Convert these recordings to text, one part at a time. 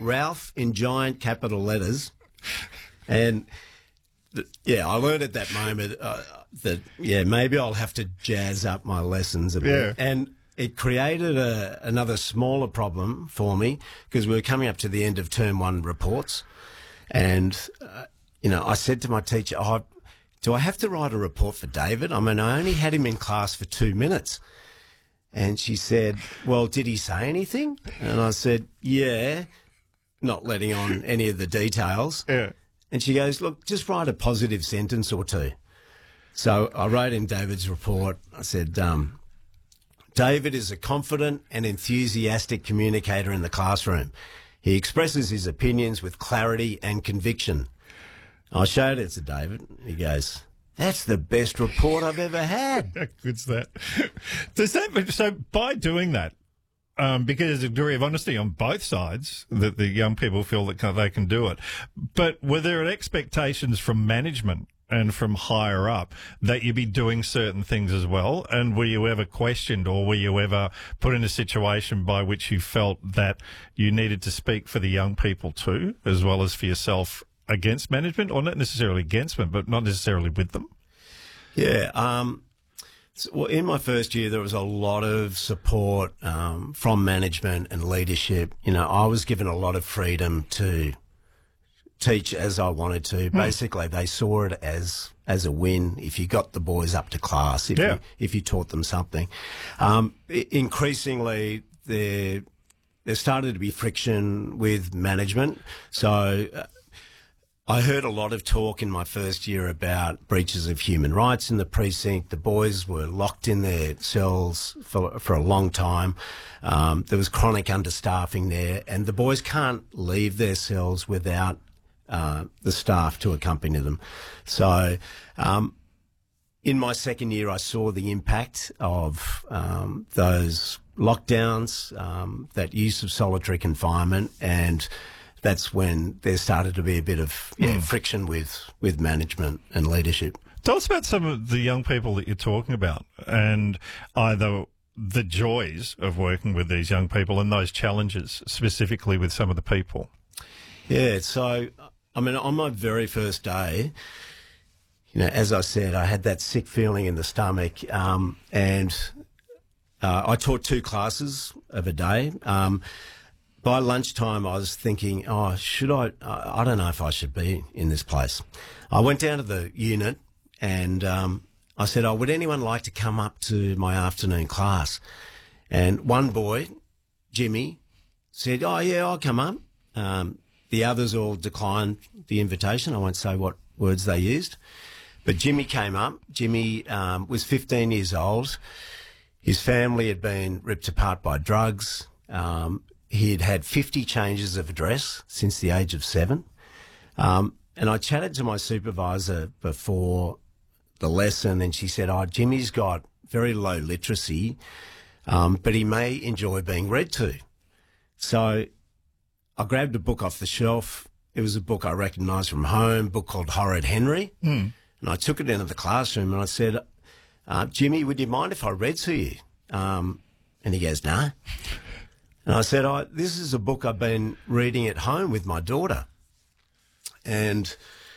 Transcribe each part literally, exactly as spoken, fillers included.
Ralph in giant capital letters. And, th- yeah, I learned at that moment uh, that, yeah, maybe I'll have to jazz up my lessons a bit. Yeah. And it created a, another smaller problem for me because we were coming up to the end of term one reports. And, uh, you know, I said to my teacher, oh, do I have to write a report for David? I mean, I only had him in class for two minutes. And she said, well, did he say anything? And I said, yeah, not letting on any of the details. Yeah. And she goes, look, just write a positive sentence or two. So I wrote in David's report, I said, um, David is a confident and enthusiastic communicator in the classroom. He expresses his opinions with clarity and conviction. I showed it to David. He goes, that's the best report I've ever had. How good's that? Does that so by doing that, um, because there's a degree of honesty on both sides that the young people feel that they can do it, but were there expectations from management and from higher up that you be doing certain things as well? And were you ever questioned, or were you ever put in a situation by which you felt that you needed to speak for the young people too, as well as for yourself, against management, or not necessarily against them, but not necessarily with them? Yeah. Um, so, well, in my first year, there was a lot of support um, from management and leadership. You know, I was given a lot of freedom to teach as I wanted to. Mm. Basically, they saw it as as a win if you got the boys up to class, if yeah. you, if you taught them something. Um, increasingly, there there started to be friction with management. So uh, I heard a lot of talk in my first year about breaches of human rights in the precinct. The boys were locked in their cells for for a long time. Um, there was chronic understaffing there, and the boys can't leave their cells without uh, the staff to accompany them. So um, in my second year, I saw the impact of um, those lockdowns, um, that use of solitary confinement, and that's when there started to be a bit of yeah, mm. friction with, with management and leadership. Tell us about some of the young people that you're talking about, and either the joys of working with these young people and those challenges specifically with some of the people. Yeah, so, I mean, on my very first day, you know, as I said, I had that sick feeling in the stomach, um, and uh, I taught two classes of a day. Um, By lunchtime, I was thinking, oh, should I, I don't know if I should be in this place. I went down to the unit and um, I said, oh, would anyone like to come up to my afternoon class? And one boy, Jimmy, said, oh, yeah, I'll come up. Um, the others all declined the invitation. I won't say what words they used. But Jimmy came up. Jimmy um, was fifteen years old. His family had been ripped apart by drugs. Um, He had had fifty changes of address since the age of seven. Um, and I chatted to my supervisor before the lesson, and she said, oh, Jimmy's got very low literacy, um, but he may enjoy being read to. So I grabbed a book off the shelf. It was a book I recognised from home, a book called Horrid Henry. Mm. And I took it into the classroom and I said, uh, Jimmy, would you mind if I read to you? Um, and he goes, no. And I said, oh, this is a book I've been reading at home with my daughter. And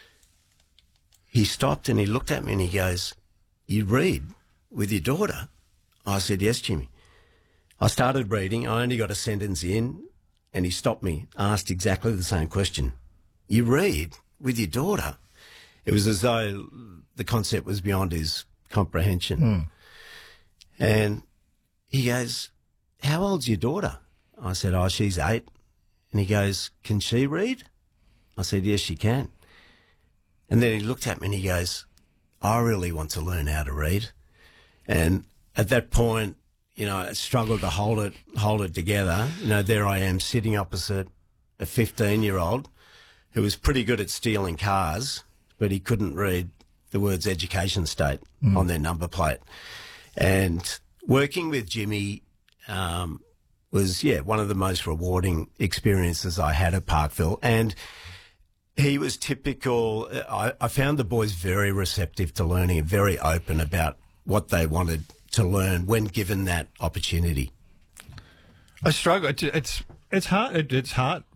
he stopped and he looked at me and he goes, you read with your daughter? I said, yes, Jimmy. I started reading. I only got a sentence in and he stopped me, asked exactly the same question. You read with your daughter? It was as though the concept was beyond his comprehension. Mm. And he goes, how old's your daughter? I said, oh, she's eight. And he goes, can she read? I said, yes, she can. And then he looked at me and he goes, I really want to learn how to read. And at that point, you know, I struggled to hold it, hold it together. You know, there I am sitting opposite a fifteen-year-old who was pretty good at stealing cars, but he couldn't read the words education state mm. on their number plate. And working with Jimmy, um, was, yeah, one of the most rewarding experiences I had at Parkville. And he was typical. I, I found the boys very receptive to learning and very open about what they wanted to learn when given that opportunity. I struggle. It's it's hard. It's heart